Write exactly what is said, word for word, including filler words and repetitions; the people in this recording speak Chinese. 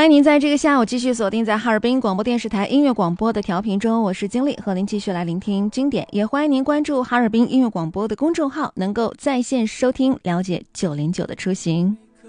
欢迎您在这个下午继续锁定在哈尔滨广播电视台音乐广播的调频中，我是经理，和您继续来聆听经典。也欢迎您关注哈尔滨音乐广播的公众号，能够在线收听了解九零九的出行。